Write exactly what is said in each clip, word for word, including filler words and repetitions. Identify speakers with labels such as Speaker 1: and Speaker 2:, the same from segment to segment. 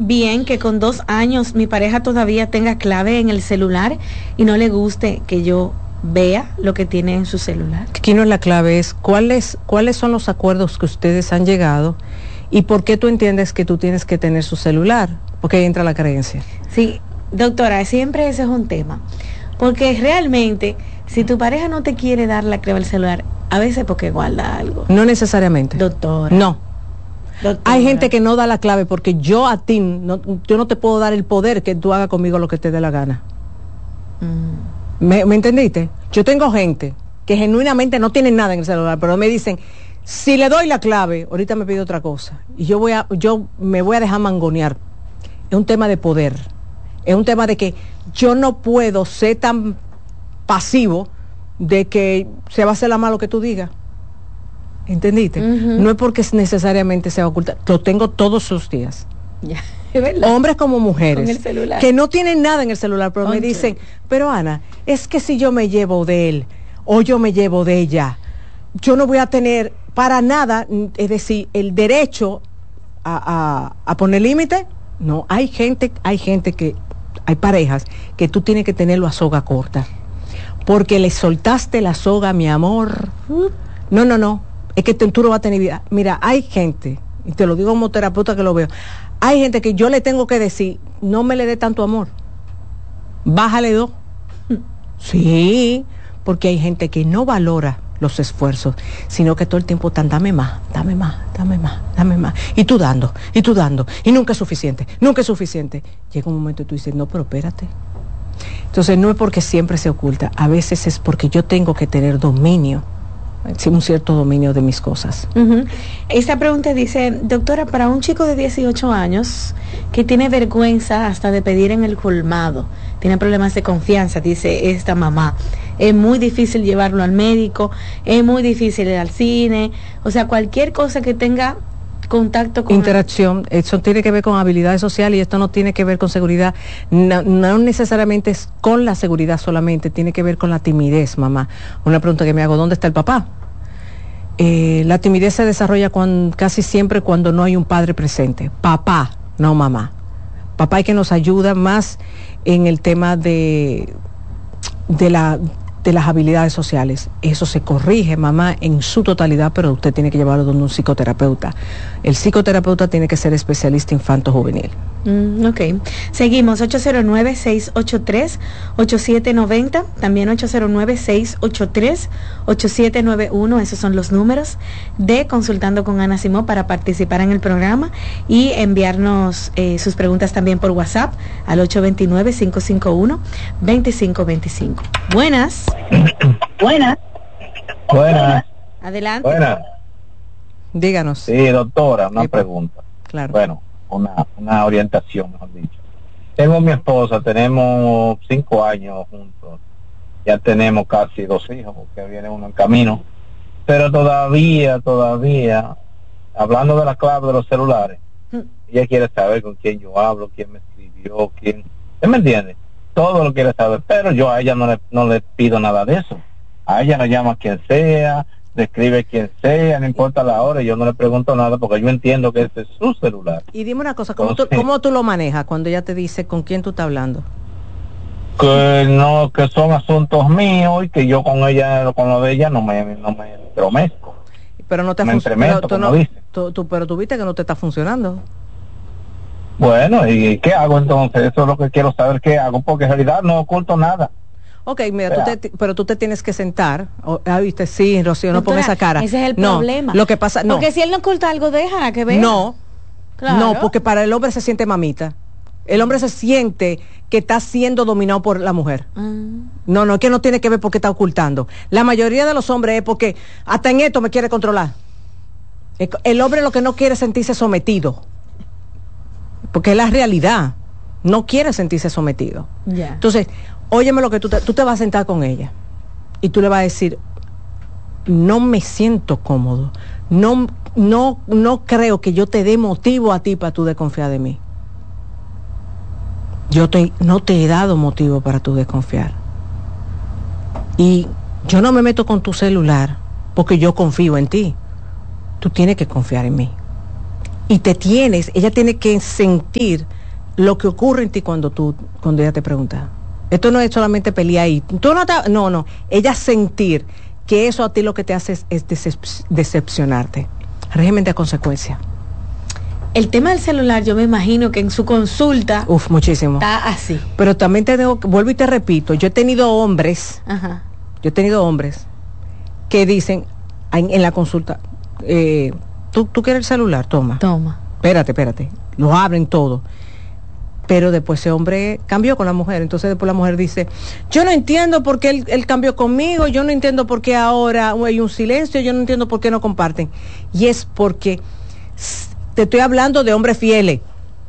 Speaker 1: bien que con dos años mi pareja todavía tenga clave en el celular y no le guste que yo vea lo que tiene en su celular?
Speaker 2: Aquí no es la clave, es cuáles cuáles son los acuerdos que ustedes han llegado y por qué tú entiendes que tú tienes que tener su celular, porque ahí entra la creencia.
Speaker 1: Sí, doctora, siempre ese es un tema, porque realmente si tu pareja no te quiere dar la clave del celular, a veces porque guarda algo.
Speaker 2: No necesariamente.
Speaker 1: Doctora.
Speaker 2: No.
Speaker 1: Doctora.
Speaker 2: Hay gente que no da la clave porque yo a ti, no, yo no te puedo dar el poder que tú hagas conmigo lo que te dé la gana. Mm. ¿Me, ¿Me entendiste? Yo tengo gente que genuinamente no tienen nada en el celular, pero me dicen, si le doy la clave, ahorita me pide otra cosa. Y yo voy a, yo me voy a dejar mangonear. Es un tema de poder. Es un tema de que yo no puedo ser tan pasivo de que se va a hacer la malo que tú digas. ¿Entendiste? Uh-huh. No es porque necesariamente se va a ocultar. Lo tengo todos los días.
Speaker 1: Ya. Es verdad.
Speaker 2: Hombres como mujeres,
Speaker 1: con el celular,
Speaker 2: que no tienen nada en el celular, pero
Speaker 1: okay,
Speaker 2: me dicen, pero Ana, es que si yo me llevo de él o yo me llevo de ella, yo no voy a tener para nada, es decir, el derecho a, a, a poner límite. No, hay gente, hay gente que, hay parejas que tú tienes que tenerlo a soga corta, porque le soltaste la soga, mi amor. No, no, no, es que tú no vas a tener vida. Mira, hay gente, y te lo digo como terapeuta que lo veo, hay gente que yo le tengo que decir, no me le dé tanto amor, bájale dos. Sí, porque hay gente que no valora los esfuerzos, sino que todo el tiempo están, dame más, dame más, dame más, dame más, y tú dando, y tú dando, y nunca es suficiente, nunca es suficiente. Llega un momento y tú dices, no, pero espérate. Entonces no es porque siempre se oculta, a veces es porque yo tengo que tener dominio, un cierto dominio de mis cosas.
Speaker 1: Uh-huh. Esta pregunta dice, doctora, para un chico de dieciocho años que tiene vergüenza hasta de pedir en el colmado, tiene problemas de confianza, dice esta mamá, es muy difícil llevarlo al médico, es muy difícil ir al cine, o sea, cualquier cosa que tenga contacto con
Speaker 2: interacción, el... eso tiene que ver con habilidades sociales y esto no tiene que ver con seguridad, no, no necesariamente es con la seguridad solamente, tiene que ver con la timidez, mamá. Una pregunta que me hago, ¿dónde está el papá? Eh, la timidez se desarrolla cuando, casi siempre cuando no hay un padre presente, papá, no mamá. Papá es que nos ayuda más en el tema de, de la de las habilidades sociales. Eso se corrige, mamá, en su totalidad, pero usted tiene que llevarlo donde un psicoterapeuta. El psicoterapeuta tiene que ser especialista infanto-juvenil.
Speaker 1: Mm, ok. Seguimos, ocho cero nueve, seis ocho tres, ocho siete nueve cero, también ocho cero nueve, seis ocho tres, ocho siete nueve uno, esos son los números de Consultando con Ana Simó para participar en el programa y enviarnos eh, sus preguntas también por WhatsApp al ocho dos nueve, cinco cinco uno, dos cinco dos cinco. Buenas.
Speaker 3: Buenas. Buenas.
Speaker 1: Adelante.
Speaker 3: Buenas.
Speaker 2: Díganos.
Speaker 3: Sí, doctora, una
Speaker 2: sí,
Speaker 3: pregunta.
Speaker 2: Claro.
Speaker 3: Bueno, una, una orientación, mejor dicho. Tengo mi esposa, tenemos cinco años juntos. Ya tenemos casi dos hijos, porque viene uno en camino. Pero todavía, todavía, hablando de la clave de los celulares, hmm. ella quiere saber con quién yo hablo, quién me escribió, quién... ¿Usted me entiende? Todo lo quiere saber, pero yo a ella no le, no le pido nada de eso. A ella le llama quien sea, le escribe quien sea, no importa la hora, y yo no le pregunto nada porque yo entiendo que ese es su celular.
Speaker 2: Y dime una cosa, ¿cómo, Entonces, tú, ¿cómo tú lo manejas cuando ella te dice con quién tú estás hablando?
Speaker 3: Que no, que son asuntos míos y que yo con ella, con lo de ella no me, no me entromezco.
Speaker 2: Pero no te
Speaker 3: me entremeto,
Speaker 2: tú
Speaker 3: como
Speaker 2: no,
Speaker 3: dice.
Speaker 2: Tú, tú, pero tú viste que no te está funcionando.
Speaker 3: Bueno, ¿y qué hago entonces? Eso es lo que quiero saber, qué hago, porque en realidad no oculto nada.
Speaker 2: Ok, mira, tú te, pero tú te tienes que sentar. Oh, ah, viste, sí, Rocío, no pongas esa cara.
Speaker 1: Ese es el
Speaker 2: no,
Speaker 1: problema.
Speaker 2: Lo que pasa, no.
Speaker 1: Porque si él no oculta algo, deja que vea.
Speaker 2: No,
Speaker 1: claro.
Speaker 2: No, porque para el hombre se siente mamita. El hombre se siente que está siendo dominado por la mujer. Mm. No, no, es que no tiene que ver porque está ocultando. La mayoría de los hombres es porque hasta en esto me quiere controlar. El hombre lo que no quiere es sentirse sometido. Porque es la realidad. No quiere sentirse sometido.
Speaker 1: Yeah.
Speaker 2: Entonces, óyeme lo que tú te, tú te vas a sentar con ella y tú le vas a decir, no me siento cómodo, no, no, no creo que yo te dé motivo a ti para tú desconfiar de mí. Yo te, no te he dado motivo para tú desconfiar. Y yo no me meto con tu celular porque yo confío en ti. Tú tienes que confiar en mí. y te tienes, ella tiene que sentir lo que ocurre en ti cuando tú, cuando ella te pregunta. Esto no es solamente pelear ahí. Tú no, te, no, no. Ella sentir que eso a ti lo que te hace es, es decep- decepcionarte. Régimen de consecuencia.
Speaker 1: El tema del celular, yo me imagino que en su consulta...
Speaker 2: Uf, muchísimo.
Speaker 1: Está así.
Speaker 2: Pero también te digo, vuelvo y te repito, yo he tenido hombres,
Speaker 1: Ajá.
Speaker 2: yo he tenido hombres que dicen en, en la consulta, eh, ¿tú, ¿tú quieres el celular? Toma.
Speaker 1: Toma.
Speaker 2: Espérate, espérate. Lo abren todo. Pero después ese hombre cambió con la mujer. Entonces después la mujer dice, yo no entiendo por qué él, él cambió conmigo, yo no entiendo por qué ahora hay un silencio, yo no entiendo por qué no comparten. Y es porque te estoy hablando de hombres fieles.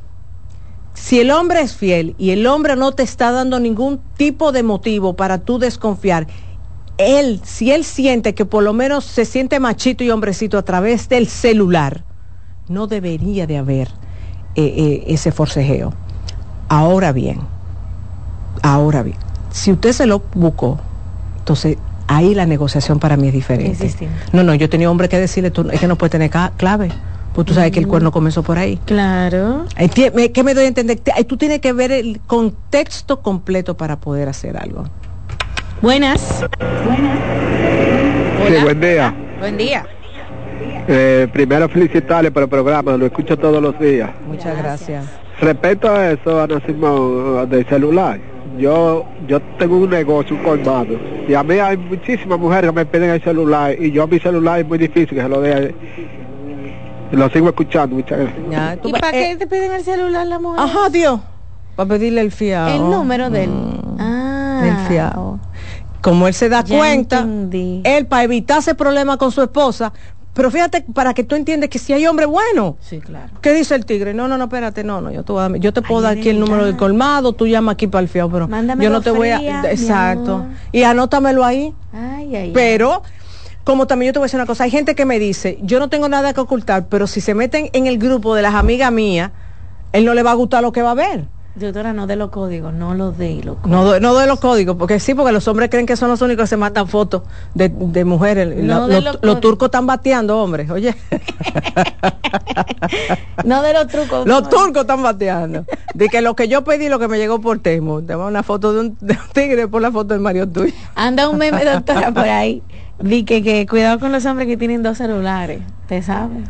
Speaker 2: Si el hombre es fiel y el hombre no te está dando ningún tipo de motivo para tú desconfiar, él, si él siente que por lo menos se siente machito y hombrecito a través del celular, no debería de haber eh, eh, ese forcejeo. Ahora bien, ahora bien, si usted se lo buscó, entonces ahí la negociación para mí es diferente.
Speaker 1: Es distinto.
Speaker 2: No, no, yo tenía hombre que decirle, tú, es que no puede tener ca- clave, pues tú sabes mm. que el cuerno comenzó por ahí.
Speaker 1: Claro.
Speaker 2: ¿Qué me doy a entender? Tú tienes que ver el contexto completo para poder hacer algo.
Speaker 1: Buenas.
Speaker 4: Buenas.
Speaker 5: Sí, buen día.
Speaker 1: Buen día.
Speaker 5: Eh, primero felicitarle por el programa, lo escucho todos los días.
Speaker 2: Muchas gracias.
Speaker 5: Respecto a eso, Ana Simón, del celular, yo yo tengo un negocio, un colmado, y a mí hay muchísimas mujeres que me piden el celular, y yo mi celular es muy difícil que se lo dé. Lo sigo escuchando, muchas gracias.
Speaker 2: Ya,
Speaker 1: ¿Y para eh, qué te piden el celular la mujer?
Speaker 2: Ajá, Dios. Para pedirle el fiado.
Speaker 1: El número del...
Speaker 2: Mm,
Speaker 1: ah.
Speaker 2: del fiado. Como él se da
Speaker 1: Ya
Speaker 2: cuenta,
Speaker 1: entendí.
Speaker 2: él para evitarse problemas con su esposa, pero fíjate, para que tú entiendas que si hay hombre bueno.
Speaker 1: Sí, claro.
Speaker 2: ¿Qué dice el tigre? No, no, no, espérate, no, no, yo te, voy a dar, yo te puedo
Speaker 1: Ay,
Speaker 2: dar aquí el número del colmado, tú llamas aquí para el fiado, pero
Speaker 1: mándamelo
Speaker 2: yo no te voy a...
Speaker 1: fría,
Speaker 2: exacto. Y anótamelo ahí.
Speaker 1: Ay, ay,
Speaker 2: pero... Como también yo te voy a decir una cosa, hay gente que me dice, yo no tengo nada que ocultar, pero si se meten en el grupo de las amigas mías, él no le va a gustar lo que va a ver.
Speaker 1: Doctora, no de los códigos, no los de los códigos.
Speaker 2: No, no de los códigos, porque sí, porque los hombres creen que son los únicos que se matan fotos de, de mujeres.
Speaker 1: No
Speaker 2: La,
Speaker 1: de
Speaker 2: los,
Speaker 1: los,
Speaker 2: los turcos están bateando, hombres, oye.
Speaker 1: No de los trucos.
Speaker 2: Los turcos están bateando. De que lo que yo pedí, lo que me llegó por Temo. Te va una foto de un, de un tigre por la foto del Mario tuyo.
Speaker 1: Anda un meme, doctora, por ahí. Di que, que cuidado con los hombres que tienen dos celulares. ¿Te sabes?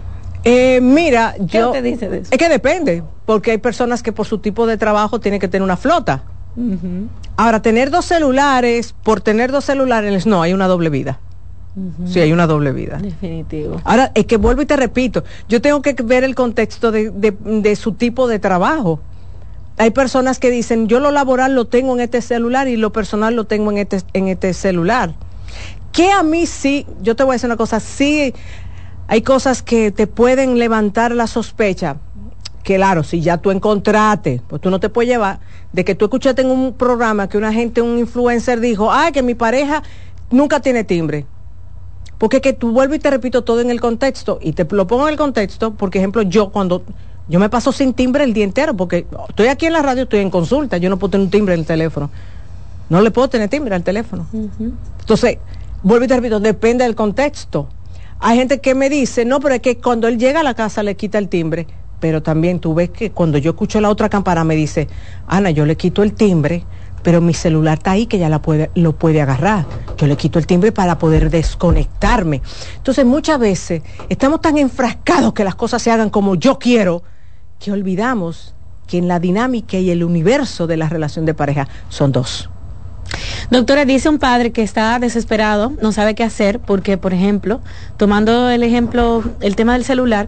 Speaker 2: Eh, mira,
Speaker 1: ¿Qué
Speaker 2: yo...
Speaker 1: te dice de eso?
Speaker 2: Es que depende, porque hay personas que por su tipo de trabajo tienen que tener una flota.
Speaker 1: Uh-huh.
Speaker 2: Ahora, tener dos celulares, por tener dos celulares, no, hay una doble vida. Uh-huh. Sí, hay una doble vida.
Speaker 1: Definitivo.
Speaker 2: Ahora, es que vuelvo y te repito, yo tengo que ver el contexto de, de, de su tipo de trabajo. Hay personas que dicen, yo lo laboral lo tengo en este celular y lo personal lo tengo en este, en este celular. Que a mí sí, yo te voy a decir una cosa, sí... Hay cosas que te pueden levantar la sospecha. Que claro, si ya tú encontraste, pues tú no te puedes llevar de que tú escuchaste en un programa que una gente, un influencer dijo, ay, que mi pareja nunca tiene timbre. Porque que tú vuelvo y te repito todo en el contexto, y te lo pongo en el contexto, por ejemplo, yo cuando, yo me paso sin timbre el día entero, porque estoy aquí en la radio, estoy en consulta, yo no puedo tener un timbre en el teléfono. No le puedo tener timbre al teléfono. Uh-huh. Entonces, vuelvo y te repito, depende del contexto. Hay gente que me dice, no, pero es que cuando él llega a la casa le quita el timbre. Pero también tú ves que cuando yo escucho la otra campana me dice, Ana, yo le quito el timbre, pero mi celular está ahí que ya la puede, lo puede agarrar. Yo le quito el timbre para poder desconectarme. Entonces muchas veces estamos tan enfrascados que las cosas se hagan como yo quiero, que olvidamos que en la dinámica y el universo de la relación de pareja son dos.
Speaker 1: Doctora, dice un padre que está desesperado, no sabe qué hacer, porque, por ejemplo, tomando el ejemplo, el tema del celular,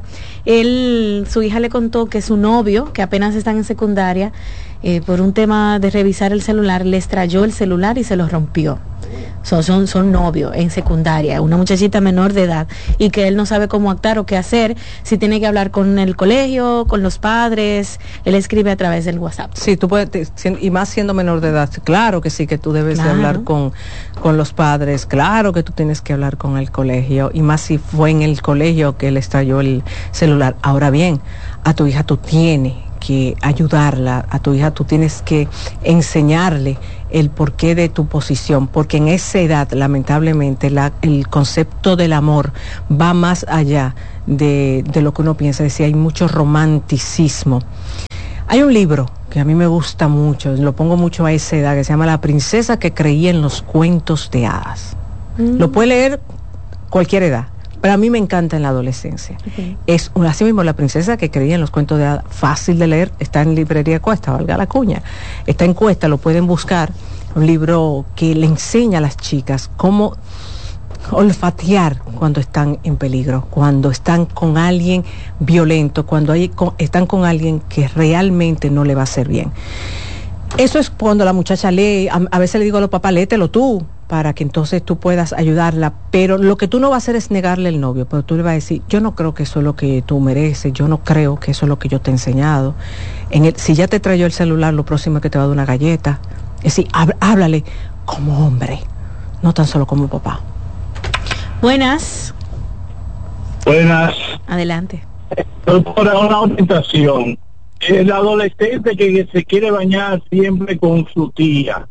Speaker 1: él, su hija le contó que su novio, que apenas están en secundaria, eh, por un tema de revisar el celular, le estrelló el celular y se lo rompió. Son, son, son novios en secundaria, una muchachita menor de edad, y que él no sabe cómo actuar o qué hacer, si tiene que hablar con el colegio, con los padres, él escribe a través del WhatsApp.
Speaker 2: Sí, tú puedes, y más siendo menor de edad, claro que sí, que tú debes claro. de hablar con, con los padres, claro que tú tienes que hablar con el colegio, y más si fue en el colegio que le estalló el celular. Ahora bien, a tu hija tú tienes que ayudarla a tu hija, tú tienes que enseñarle el porqué de tu posición, porque en esa edad, lamentablemente, la, el concepto del amor va más allá de, de lo que uno piensa. Es decir, hay mucho romanticismo. Hay un libro que a mí me gusta mucho, lo pongo mucho a esa edad, que se llama La princesa que creía en los cuentos de hadas. Mm. Lo puede leer cualquier edad, pero a mí me encanta en la adolescencia. Okay. Es así mismo La princesa que creía en los cuentos de hadas, fácil de leer, está en librería Cuesta, valga la cuña, está en Cuesta, lo pueden buscar, un libro que le enseña a las chicas cómo olfatear cuando están en peligro, cuando están con alguien violento, cuando hay, con, están con alguien que realmente no le va a hacer bien. Eso es cuando la muchacha lee. A, a veces le digo a los papás, léetelo tú, para que entonces tú puedas ayudarla, pero lo que tú no vas a hacer es negarle el novio, pero tú le vas a decir, yo no creo que eso es lo que tú mereces, yo no creo que eso es lo que yo te he enseñado. En el, si ya te trayó el celular, lo próximo es que te va a dar una galleta. Es decir, hab, háblale como hombre, no tan solo como papá.
Speaker 1: Buenas.
Speaker 3: Buenas.
Speaker 1: Adelante.
Speaker 3: Doctora, una orientación. El adolescente que se quiere bañar siempre con su tía,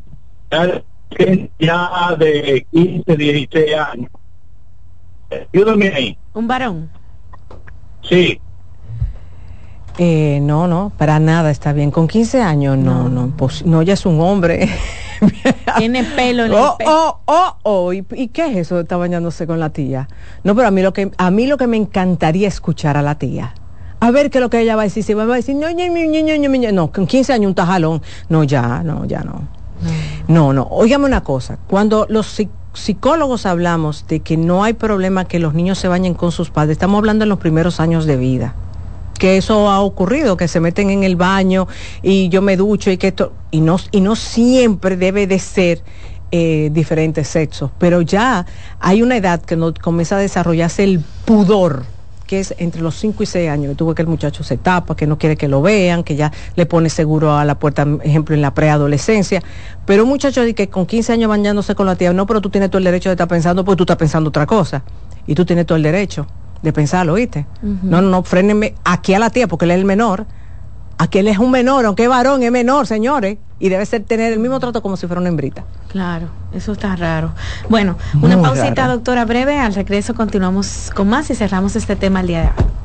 Speaker 3: ya de quince, dieciséis años. Ayúdame ahí.
Speaker 1: ¿Un varón?
Speaker 3: Sí.
Speaker 2: Eh, no, no, para nada está bien. Con quince años, no, no, no, pues, no, ya es un hombre.
Speaker 1: Tiene pelo en
Speaker 2: oh,
Speaker 1: el pelo.
Speaker 2: Oh, oh, oh, ¿y, ¿y qué es eso de estar bañándose con la tía? No, pero a mí lo que a mí lo que me encantaría escuchar a la tía. A ver qué es lo que ella va a decir. Si va a decir, no, no, no, no, no, no, con quince años un tajalón. No, ya, no, ya no. No, no, no. Óigame una cosa. Cuando los psicólogos hablamos de que no hay problema que los niños se bañen con sus padres, estamos hablando en los primeros años de vida. Que eso ha ocurrido, que se meten en el baño y yo me ducho y que esto, y no, y no siempre debe de ser eh, diferentes sexos, pero ya hay una edad que no comienza a desarrollarse el pudor, que es entre los cinco y seis años, que tuvo que el muchacho se tapa, que no quiere que lo vean, que ya le pone seguro a la puerta, ejemplo, en la preadolescencia, pero un muchacho de que con quince años bañándose con la tía, no, pero tú tienes todo el derecho de estar pensando, porque tú estás pensando otra cosa, y tú tienes todo el derecho de pensarlo, ¿oíste? Uh-huh. No, no, no, frénenme aquí a la tía, porque él es el menor, aquí él es un menor, aunque es varón, es menor, señores, y debe ser tener el mismo trato como si fuera una hembrita.
Speaker 1: Claro, eso está raro. Bueno, una Muy pausita, raro. Doctora, breve, al regreso continuamos con más y cerramos este tema el día de hoy.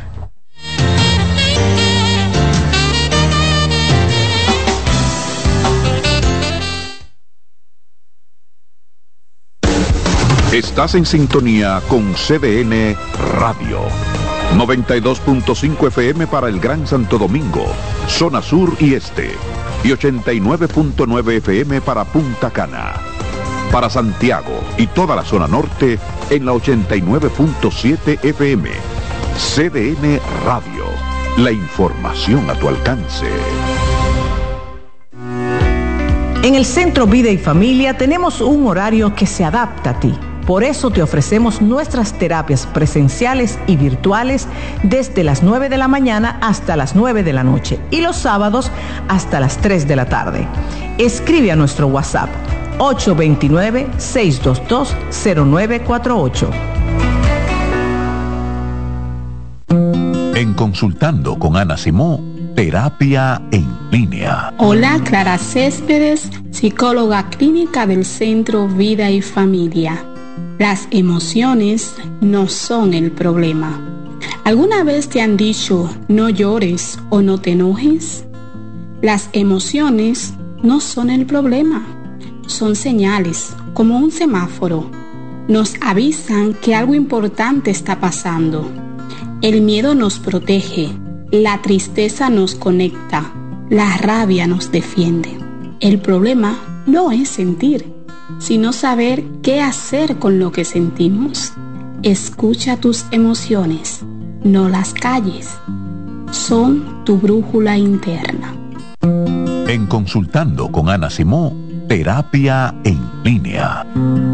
Speaker 4: Estás en sintonía con C D N Radio. noventa y dos punto cinco F M para el Gran Santo Domingo, zona sur y este. Y ochenta y nueve punto nueve F M para Punta Cana. Para Santiago y toda la zona norte en la ochenta y nueve punto siete F M. C D N Radio. La información a tu alcance.
Speaker 6: En el Centro Vida y Familia tenemos un horario que se adapta a ti. Por eso te ofrecemos nuestras terapias presenciales y virtuales desde las nueve de la mañana hasta las nueve de la noche y los sábados hasta las tres de la tarde. Escribe a nuestro WhatsApp ocho dos nueve, seis dos dos, cero nueve cuatro ocho.
Speaker 4: En Consultando con Ana Simón, terapia en línea.
Speaker 7: Hola, Clara Céspedes, psicóloga clínica del Centro Vida y Familia. Las emociones no son el problema. ¿Alguna vez te han dicho no llores o no te enojes? Las emociones no son el problema. Son señales, como un semáforo. Nos avisan que algo importante está pasando. El miedo nos protege, la tristeza nos conecta, la rabia nos defiende. El problema no es sentir, sino saber qué hacer con lo que sentimos. Escucha tus emociones, no las calles. Son tu brújula interna.
Speaker 4: En Consultando con Ana Simón, terapia en línea.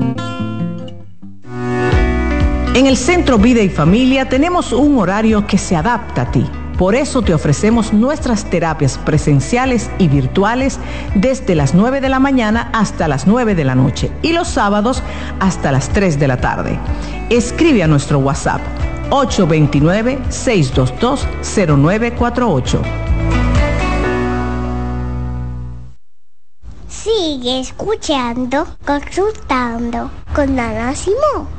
Speaker 6: En el Centro Vida y Familia tenemos un horario que se adapta a ti. Por eso te ofrecemos nuestras terapias presenciales y virtuales desde las nueve de la mañana hasta las nueve de la noche y los sábados hasta las tres de la tarde. Escribe a nuestro WhatsApp ocho dos nueve, seis dos dos, cero nueve cuatro ocho.
Speaker 8: Sigue escuchando, consultando con Ana Simón.